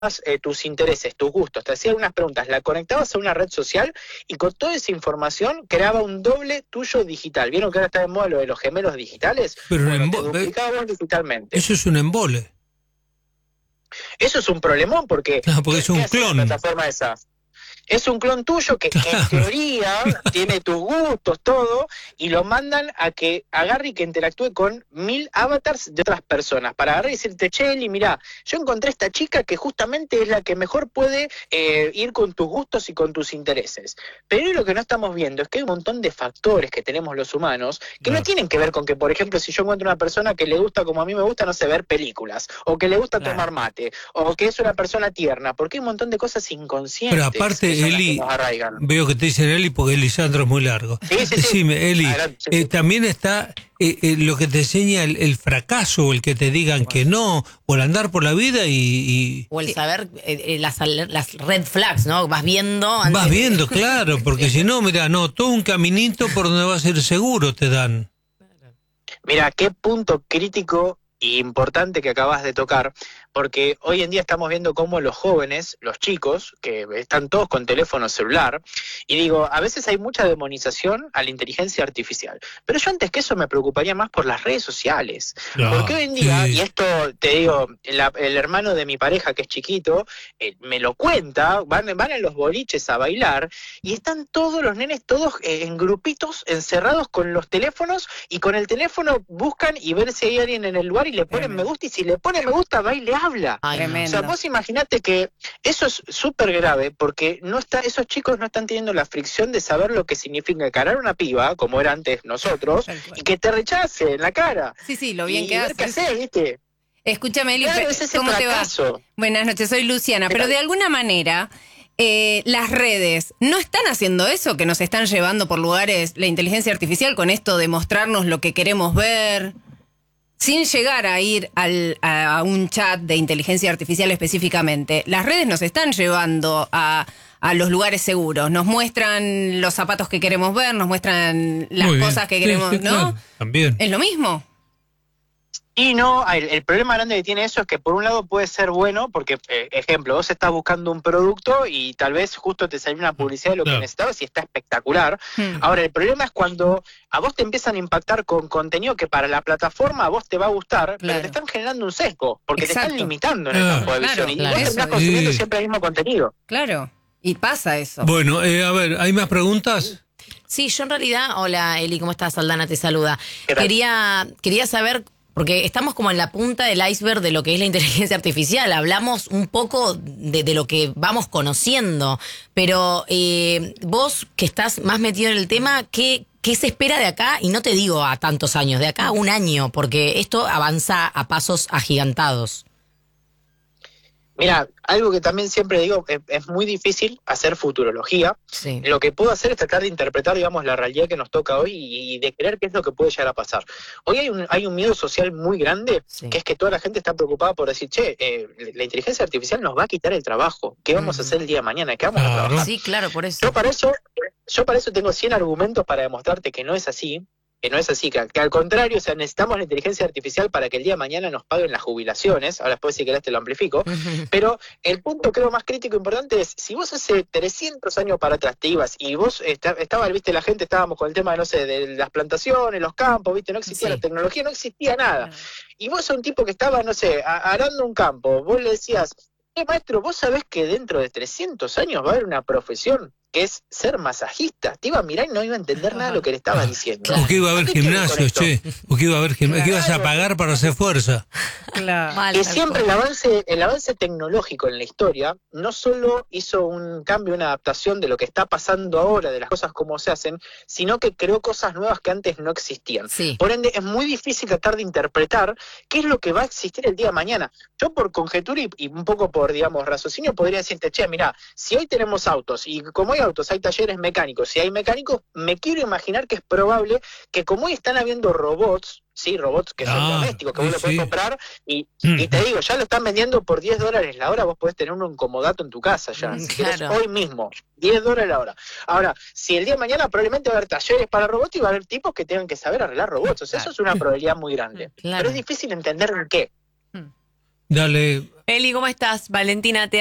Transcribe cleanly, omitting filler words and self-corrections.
tus intereses, tus gustos, te hacía unas preguntas, la conectabas a una red social y con toda esa información creaba un doble tuyo digital. ¿Vieron que ahora está de moda lo de los gemelos digitales? Pero Bueno, te duplicaba digitalmente. eso es un embole. Eso es un problemón porque, No, porque es un ¿qué hace clon. la plataforma esa? Es un clon tuyo que en teoría tiene tus gustos, todo, y lo mandan a que agarre y que interactúe con 1000 avatars de otras personas, para agarrar y decirte, che, Eli, mirá, yo encontré esta chica que justamente es la que mejor puede ir con tus gustos y con tus intereses. Pero hoy lo que no estamos viendo es que hay un montón de factores que tenemos los humanos que no tienen que ver con que, por ejemplo, si yo encuentro una persona que le gusta, como a mí me gusta, no sé, ver películas, o que le gusta tomar mate, o que es una persona tierna, porque hay un montón de cosas inconscientes. Pero aparte, Eli, veo que te dicen Eli porque Lisandro es muy largo. Sí. Decime, Eli, Adelante, también está lo que te enseña el fracaso, o el que te digan que no, o el andar por la vida y o el saber las red flags, ¿no? Vas viendo. Vas viendo, claro, porque si no, mira, no, todo un caminito por donde vas a ir seguro te dan. Mira, qué punto crítico y importante que acabas de tocar, porque hoy en día estamos viendo cómo los jóvenes, los chicos, que están todos con teléfono celular, y digo, a veces hay mucha demonización a la inteligencia artificial, pero yo antes que eso me preocuparía más por las redes sociales, porque hoy en día, y esto te digo, el hermano de mi pareja que es chiquito, me lo cuenta, van a los boliches a bailar, y están todos los nenes, todos en grupitos, encerrados con los teléfonos, y con el teléfono buscan y ver si hay alguien en el lugar y le ponen me gusta, y si le ponen me gusta, va y le habla. O sea, vos imaginate que eso es súper grave, porque esos chicos no están teniendo la fricción de saber lo que significa encarar una piba, como era antes nosotros, y que te rechace en la cara. Sí, lo bien y que ver haces. qué hacer, ¿viste? Escúchame, Eli, Claro, es ese ¿cómo fracaso. te va? Buenas noches, soy Luciana, pero de alguna manera las redes no están haciendo eso, que nos están llevando por lugares, la inteligencia artificial, con esto de mostrarnos lo que queremos ver, sin llegar a ir a un chat de inteligencia artificial específicamente. Las redes nos están llevando a los lugares seguros, nos muestran los zapatos que queremos ver, nos muestran las cosas que queremos, ¿no? Claro. También. ¿Es lo mismo? Y no, el problema grande que tiene eso es que por un lado puede ser bueno, porque, ejemplo, vos estás buscando un producto y tal vez justo te salió una publicidad de lo que necesitabas y está espectacular. Ahora, el problema es cuando a vos te empiezan a impactar con contenido que para la plataforma a vos te va a gustar, pero te están generando un sesgo, porque te están limitando en el campo de visión, y vos terminás consumiendo siempre el mismo contenido. Claro, y pasa eso. Bueno, a ver, ¿hay más preguntas? Sí, yo en realidad, hola Eli, ¿cómo estás? Aldana te saluda. Quería saber, porque estamos como en la punta del iceberg de lo que es la inteligencia artificial. Hablamos un poco de lo que vamos conociendo, pero vos que estás más metido en el tema, ¿qué se espera de acá? Y no te digo a tantos años, de acá a un año, porque esto avanza a pasos agigantados. Mira, algo que también siempre digo, es muy difícil hacer futurología. Sí. Lo que puedo hacer es tratar de interpretar, digamos, la realidad que nos toca hoy y de creer qué es lo que puede llegar a pasar. Hoy hay un miedo social muy grande, que es que toda la gente está preocupada por decir, che, la inteligencia artificial nos va a quitar el trabajo. ¿Qué vamos a hacer el día de mañana? ¿Qué vamos a trabajar? Sí, claro, por eso. Yo para eso tengo 100 argumentos para demostrarte que no es así. Que al contrario, o sea, necesitamos la inteligencia artificial para que el día de mañana nos paguen las jubilaciones. Ahora después, si querés, te lo amplifico. Pero el punto, creo, más crítico e importante es, si vos hace 300 años para atrás te ibas y vos viste, la gente, estábamos con el tema, no sé, de las plantaciones, los campos, viste, no existía la tecnología, no existía nada. Y vos sos un tipo que estaba, no sé, arando un campo, vos le decías, maestro, vos sabés que dentro de 300 años va a haber una profesión que es ser masajista. Te iba a mirar y no iba a entender nada de lo que le estabas diciendo. O que iba a haber gimnasio, che. O que iba a haber gimnasio. Que ibas a pagar para hacer fuerza. Claro. Que siempre el avance tecnológico en la historia no solo hizo un cambio, una adaptación de lo que está pasando ahora, de las cosas como se hacen, sino que creó cosas nuevas que antes no existían. Sí. Por ende, es muy difícil tratar de interpretar qué es lo que va a existir el día de mañana. Yo por conjetura y un poco por, digamos, raciocinio podría decirte, che, mirá, si hoy tenemos autos, y como hay autos, hay talleres mecánicos, si hay mecánicos, me quiero imaginar que es probable que como hoy están habiendo robots, sí, robots que son domésticos, que vos lo podés comprar, y te digo, ya lo están vendiendo por $10 la hora, vos podés tener uno incomodato en tu casa ya, si querés, hoy mismo, $10 la hora. Ahora, si el día de mañana probablemente va a haber talleres para robots y va a haber tipos que tengan que saber arreglar robots, o sea, eso es una probabilidad muy grande, pero es difícil entender en qué. Dale. Eli, ¿cómo estás? Valentina, te